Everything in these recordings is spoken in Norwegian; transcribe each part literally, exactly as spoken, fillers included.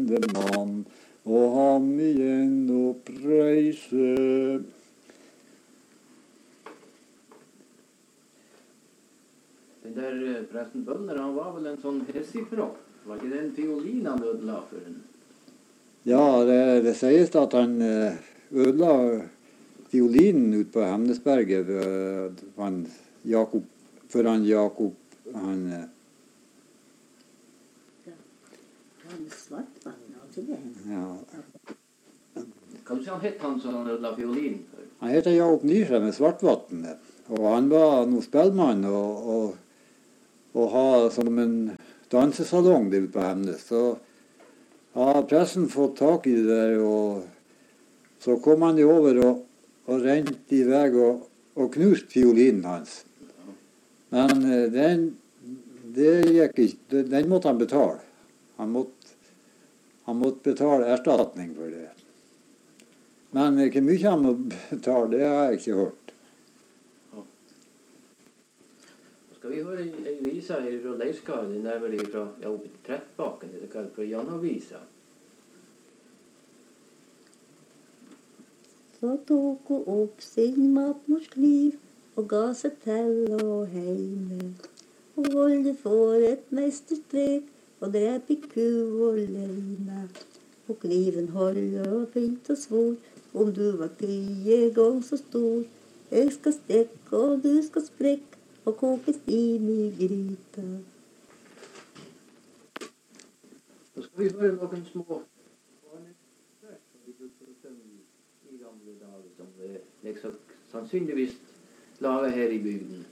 kjente mann, og ham igjen oppreise. Den der presten Bønner, han var vel en sånn hessigpropp. Var ikke det en fiolin han ødela for en? Ja, det, det sies at han ødela fiolinen ut på Hemnesberget for han Jakob, for han Jakob, han... Han Svartvann, altså det. Ja. Kan du si han hett han som han ødela fiolinen for? Han heter Jakob Nysjø med Svartvatn, og han var noe spellmann, og... og og ha som en dansesalong det på Hemnes. Så har pressen fått tak i det der, og så kom han jo over og, og rent i vei og, og knust fiolinen hans. Men den, det gikk ikke, den måtte han betale. Han måtte, han måtte betale erstatning for det. Men hvor mye han må betale, det har jeg ikke hørt. Skal vi høre en visa fra Leirskar, det er nærmere fra, ja, oppe i Trettbakken, det er kalt fra Janavisa. Så tok hun opp sin matmors kniv, og ga seg til og heime. Og volde for et mesterstrek, og drep i ku og leime. Og kniven holde og fint og svor, om du var tredje gang så stor. Jeg skal stekke, og du skal sprekke, og kokes inn i gryta. Så skal vi høre noen små barnevers som vi brukte å synge i gamle dager, som vi liksom sannsynligvis laget her i bygden.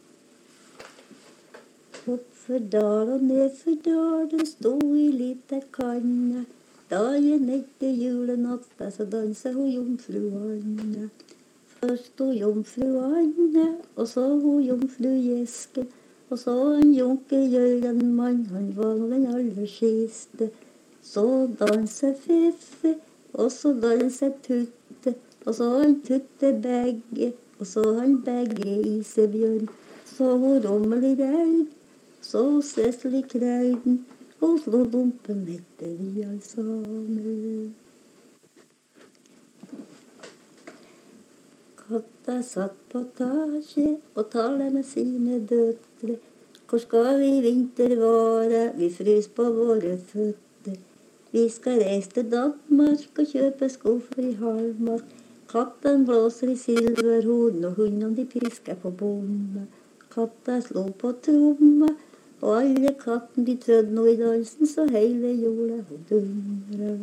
Opp for dal og ned for dal, den stod i lite kanne. Dagen etter julenatta, så danset hun jomfru Anne. Først sto jomfru Anne, og så hun jomfru Jeske, og så en Jonke Jørgenmann, han var den aller siste. Så danset Feffe, og så danset Tutte, og så han Tutte begge, og så han begge Isebjørn. Så hun Rommel i Reid, så hun Sessel i Kreiden, og så Dumpen etter vi alle sammen. Katta satt på taket og talte med sine døtre. Hvor skal vi i vinter vare? Vi frys på våre føtter. Vi skal reise til Danmark og kjøpe skuffer i Halmark. Katten blåser i silverhorn, og hundene de pisker på bomme. Katta slo på tromme, og alle katten de trødde nå i dansen, så hele jorda hun dundra.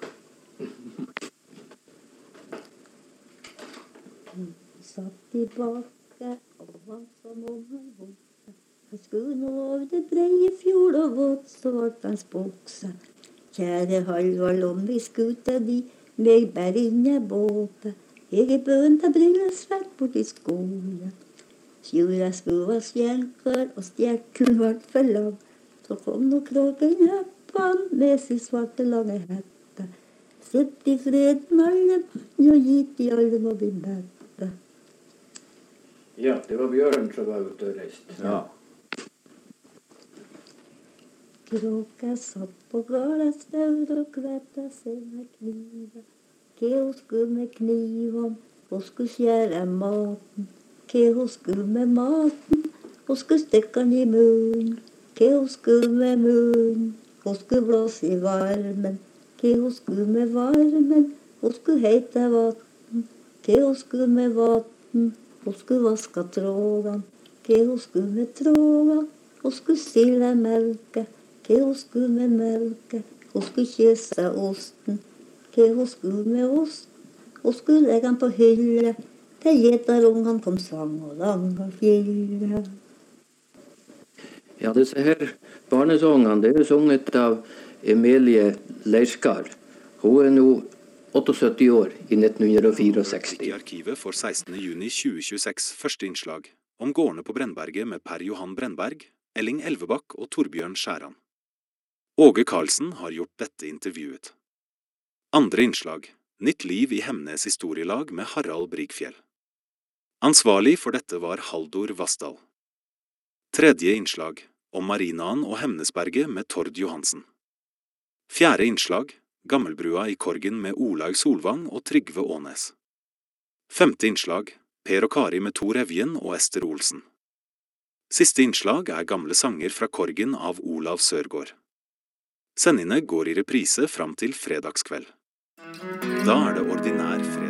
Satt i baket og var som om han bodde. Han skulle nå over det breie fjord og vått, så vart hans bukse. Kjære Halvard Lomvi skute de, meg bær inn i båte. Jeg er bøen til brillesvett bort i skolen. Sjura skulle var skjelker, og stjerten vart for lang. Så kom nå kråken høppan med sin svarte lange hette. Sett i freden alle mann, og gitt i alle må bli mette. Ja, det var Bjørn som var ute og reist. Ja. Kråka satt på gale staur og kvetta seg med kniven. Hva hun skulle med kniven, hun skulle skjære maten. Hva hun skulle med maten, hun skulle stikke den i munnen. Hva hun skulle med munnen, hun skulle blåse i varmen. Hva hun skulle med varmen, hun skulle heite vatten. Hva hun skulle med vatten, hun skulle vaske trådene. Hva hun skulle med trådene, hun skulle stille melke. Hva hun skulle med melke, hun skulle kysse osten. Hva hun skulle med ost, hun skulle legge den på hylle. Til gjeterungene kom sang og langa fjelle. Ja, disse her barnesångene, det er sunget av Emilie Leirskar. Hun er nå syttiåtte år i nitten sekstifire. I arkivet for sekstende juni tjue tjueseks første innslag om gårdene på Brennberget med Per Johan Brennberg, Elling Elvebakk og Torbjørn Skjæran. Åge Karlsen har gjort dette intervjuet. Andre innslag, Nytt liv i Hemnes historielag med Harald Brigfjell. Ansvarlig for dette var Haldor Vassdal. Tredje innslag, om Marinaen og Hemnesberget med Tord Johansen. Fjerde innslag, Gammelbrua i Korgen med Olaug Solvang og Trygve Ånes. Femte innslag, Per og Kari med Tor Evjen og Ester Olsen. Siste innslag er gamle sanger fra Korgen av Olav Sørgaard. Sendingene går i reprise fram til fredagskveld. Da er det ordinær fredag.